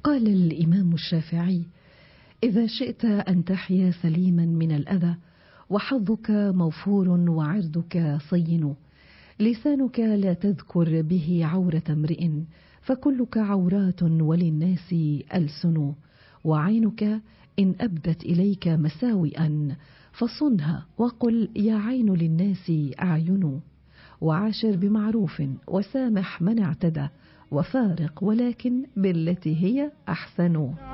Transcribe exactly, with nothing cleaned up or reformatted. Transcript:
قال الإمام الشافعي: إذا شئت أن تحيا سليما من الأذى وحظك موفور وعرضك صين، لسانك لا تذكر به عورة امرئ، فكلك عورات وللناس ألسن، وعينك إن أبدت إليك مساوئا فصنها وقل يا عين للناس أعين، وعاشر بمعروف وسامح من اعتدى، وفارق ولكن بالتي هي أحسن.